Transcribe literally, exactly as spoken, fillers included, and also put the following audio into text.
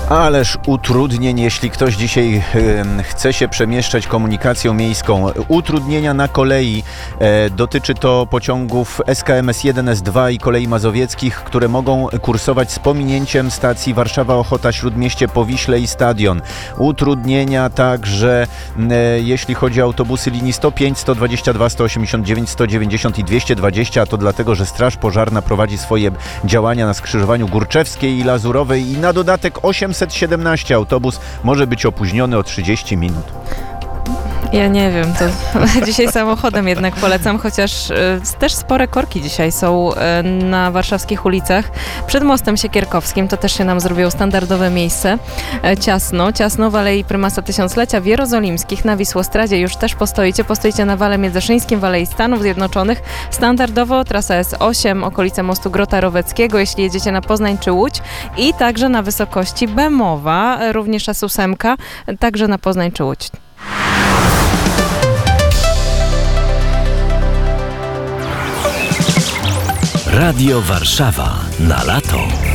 Ależ utrudnień, jeśli ktoś dzisiaj e, chce się przemieszczać komunikacją miejską. Utrudnienia na kolei. E, dotyczy to pociągów S K M S jeden, S dwa i kolei mazowieckich, które mogą kursować z pominięciem stacji Warszawa-Ochota, Śródmieście, Powiśle i Stadion. Utrudnienia także e, jeśli chodzi o autobusy linii sto pięć, sto dwadzieścia dwa, sto osiemdziesiąt dziewięć, sto dziewięćdziesiąt i dwieście dwadzieścia, a to dlatego, że Straż Pożarna prowadzi swoje działania na skrzyżowaniu Górczewskiej i Lazurowej i na dodatek osiemset siedemnaście autobus może być opóźniony o trzydzieści minut. Ja nie wiem, to dzisiaj samochodem jednak polecam, chociaż y, też spore korki dzisiaj są y, na warszawskich ulicach. Przed mostem Siekierkowskim to też się nam zrobiło standardowe miejsce. E, ciasno, ciasno w Alei Prymasa Tysiąclecia, w Jerozolimskich, na Wisłostradzie już też postoicie. Postoicie na Wale Międzyszyńskim, w Alei Stanów Zjednoczonych. Standardowo trasa S osiem, okolice mostu Grota Roweckiego, jeśli jedziecie na Poznań czy Łódź. I także na wysokości Bemowa, również S osiem, także na Poznań czy Łódź. Radio Warszawa na lato.